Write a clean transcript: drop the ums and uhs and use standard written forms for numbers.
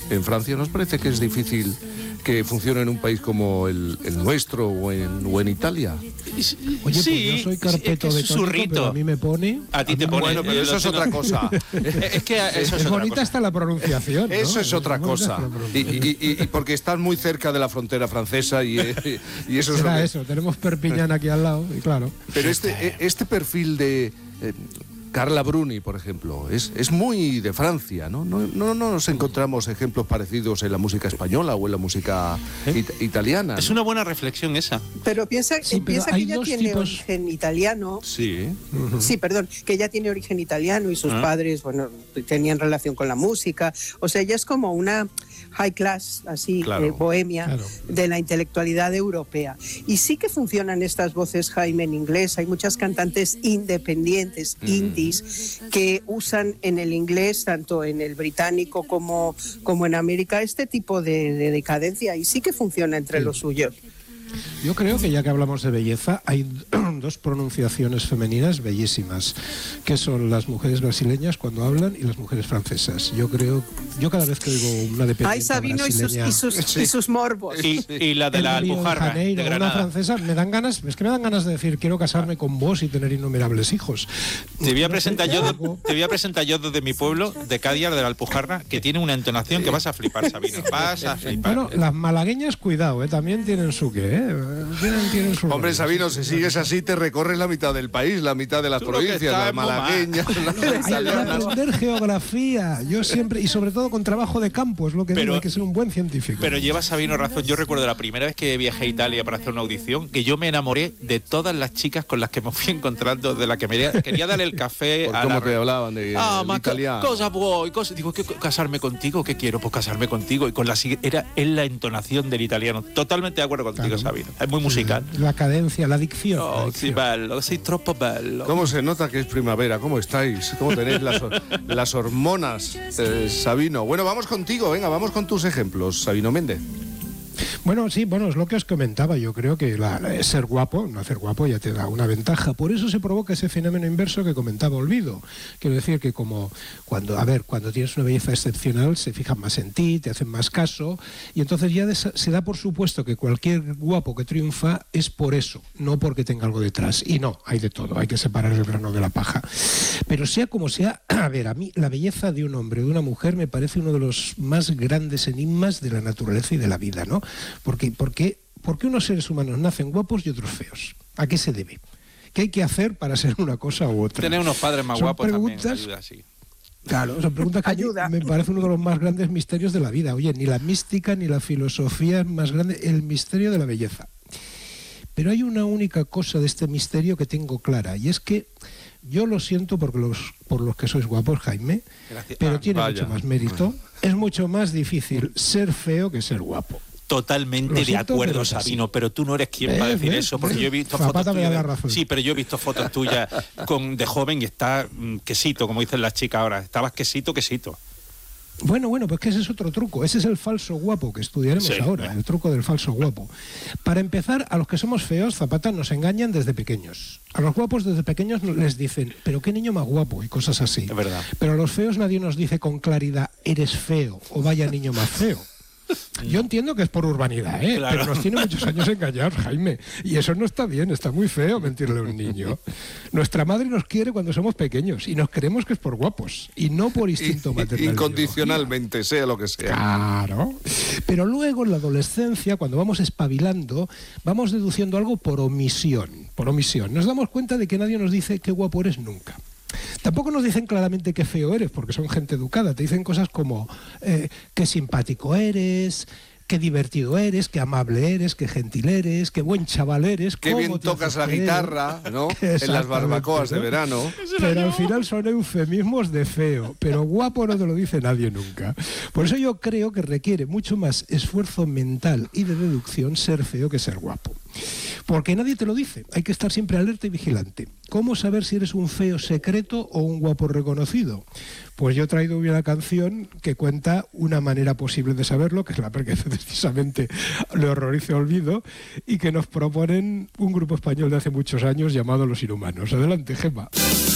en Francia, ¿nos parece que es difícil que funcione en un país como el nuestro o en Italia? Oye, Sí, pues yo soy carpeto es de susurrito. pero a mí me pone... A ti te pone. Bueno, pero eso es otra cosa. Es que eso es Es otra bonita cosa. hasta la pronunciación, ¿no? Eso es otra cosa. Y porque estás muy cerca de la frontera francesa y eso es lo Será que... eso, tenemos Perpiñán aquí al lado, y claro. Pero este perfil de Carla Bruni, por ejemplo, es muy de Francia, ¿no? No nos encontramos ejemplos parecidos en la música española o en la música italiana, ¿no? Es una buena reflexión esa. Pero piensa Sí, pero que hay ella dos tiene tipos. origen italiano. Sí. Sí, perdón, que ella tiene origen italiano y sus padres, bueno, tenían relación con la música. O sea, ella es como una high class, así, Claro, bohemia, claro. de la intelectualidad europea. Y sí que funcionan estas voces, Jaime, en inglés. Hay muchas cantantes independientes, indies, que usan en el inglés, tanto en el británico como en América, este tipo de decadencia. Y sí que funciona entre los suyos. Yo creo que ya que hablamos de belleza, hay dos pronunciaciones femeninas bellísimas, que son las mujeres brasileñas cuando hablan y las mujeres francesas. Yo cada vez que oigo una dependiente Ay, Sabino brasileña... y sus morbos. Y la de la en Río de Alpujarra, Janeiro, de una Granada. francesa, me dan ganas de decir, quiero casarme con vos y tener innumerables hijos. Te voy a No sé, presentar algo. yo desde mi pueblo, de Cádiz, de la Alpujarra, que tiene una entonación que vas a flipar, Sabino. Vas a flipar. Bueno, las malagueñas, cuidado, también tienen su qué, tienen su Hombre, rollo. Sabino, si sigues así te recorres la mitad del país, la mitad de las Tú lo que provincias, estás las es muy mal. malagueñas, las Hay que italianas. aprender geografía, yo siempre, y sobre todo con trabajo de campo, es lo que digo, hay que ser un buen científico. Pero lleva Sabino razón. Yo recuerdo la primera vez que viajé a Italia para hacer una audición, que yo me enamoré de todas las chicas con las que me fui encontrando, de las que quería darle el café Por a cómo la... te hablaban de ma italiano. cosa vuoi? Digo, ¿casarme contigo? ¿Qué quiero? Pues casarme contigo. Y con es la entonación del italiano. Totalmente de acuerdo contigo, Claro. Sabino. Es muy musical. La cadencia, la dicción. la Oh, dicción. sí, bello, sei troppo bello. ¿Cómo se nota que es primavera? ¿Cómo estáis? ¿Cómo tenéis las hormonas, Sabino? Bueno, vamos contigo, venga, vamos con tus ejemplos, Sabino Méndez. Bueno, sí, es lo que os comentaba. Yo creo que ser guapo, nacer guapo ya te da una ventaja. Por eso se provoca ese fenómeno inverso que comentaba Olvido. Quiero decir que como cuando tienes una belleza excepcional, se fijan más en ti, te hacen más caso, y entonces ya se da por supuesto que cualquier guapo que triunfa es por eso, no porque tenga algo detrás. Y no, hay de todo, hay que separar el grano de la paja. Pero sea como sea, a mí la belleza de un hombre o de una mujer me parece uno de los más grandes enigmas de la naturaleza y de la vida, ¿no? ¿Por qué unos seres humanos nacen guapos y otros feos? ¿A qué se debe? ¿Qué hay que hacer para ser una cosa u otra? Tener unos padres más Son guapos también preguntas- ayuda, sí. Claro, son preguntas que a mí Ayuda. me parece uno de los más grandes misterios de la vida. Oye, ni la mística ni la filosofía es más grande, el misterio de la belleza. Pero hay una única cosa de este misterio que tengo clara, y es que yo lo siento por los que sois guapos, Jaime, Gracias. pero tiene vaya. mucho más mérito. Es mucho más difícil ser feo que ser guapo. Totalmente Lo de siento, acuerdo, pero es así. Sabino, pero tú no eres quien para decir eso, porque yo he visto Zapata fotos me da tuyas. la razón. Sí, pero yo he visto fotos tuyas de joven y está quesito, como dicen las chicas ahora. Estabas quesito. Bueno, pues que ese es otro truco. Ese es el falso guapo que estudiaremos Sí. ahora, el truco del falso guapo. Para empezar, a los que somos feos, Zapata, nos engañan desde pequeños. A los guapos desde pequeños les dicen, pero qué niño más guapo, y cosas así. Es verdad. Pero a los feos nadie nos dice con claridad, eres feo, o vaya niño más feo. Yo entiendo que es por urbanidad, Claro. pero nos tiene muchos años engañar, Jaime. Y eso no está bien, está muy feo mentirle a un niño. Nuestra madre nos quiere cuando somos pequeños y nos creemos que es por guapos y no por instinto maternal. Incondicionalmente, sea lo que sea. Claro. Pero luego en la adolescencia, cuando vamos espabilando, vamos deduciendo algo por omisión. Por omisión. Nos damos cuenta de que nadie nos dice qué guapo eres nunca. Tampoco nos dicen claramente qué feo eres, porque son gente educada. Te dicen cosas como qué simpático eres, qué divertido eres, qué amable eres, qué gentil eres, qué buen chaval eres. Qué cómo bien te tocas la haces querer. guitarra, ¿no? En las Exactamente, barbacoas de ¿no? verano. Pero al final son eufemismos de feo, pero guapo no te lo dice nadie nunca. Por eso yo creo que requiere mucho más esfuerzo mental y de deducción ser feo que ser guapo. Porque nadie te lo dice, hay que estar siempre alerta y vigilante. ¿Cómo saber si eres un feo secreto o un guapo reconocido? Pues yo he traído una canción que cuenta una manera posible de saberlo, que es la que precisamente Le horrorice Olvido, y que nos proponen un grupo español de hace muchos años llamado Los Inhumanos. Adelante, Gemma.